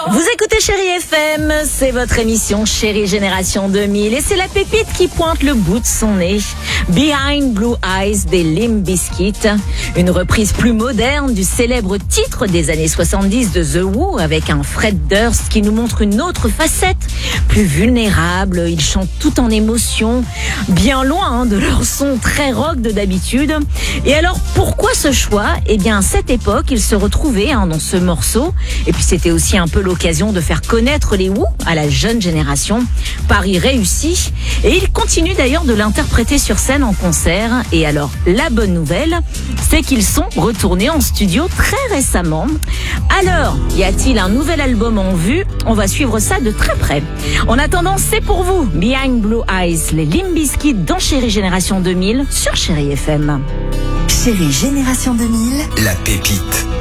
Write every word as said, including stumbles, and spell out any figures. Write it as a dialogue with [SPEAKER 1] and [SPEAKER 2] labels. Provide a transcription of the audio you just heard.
[SPEAKER 1] Vous écoutez Chérie F M, c'est votre émission Chérie Génération deux mille et c'est la pépite qui pointe le bout de son nez. Behind Blue Eyes des Limp Bizkit, une reprise plus moderne du célèbre titre des années soixante-dix de The Who avec un Fred Durst qui nous montre une autre facette, plus vulnérable. Ils chantent tout en émotion, bien loin hein, de leur son très rock de d'habitude. Et alors pourquoi ce choix ? Eh bien à cette époque, ils se retrouvaient hein, dans ce morceau et puis c'était aussi un peu l'occasion de faire connaître les Who à la jeune génération. Pari réussi. Et ils continuent d'ailleurs de l'interpréter sur scène en concert. Et alors, la bonne nouvelle, c'est qu'ils sont retournés en studio très récemment. Alors, y a-t-il un nouvel album en vue ? On va suivre ça de très près. En attendant, c'est pour vous, Behind Blue Eyes, les Limp Bizkit dans Chérie Génération deux mille sur Chérie F M.
[SPEAKER 2] Chérie Génération deux mille, la pépite.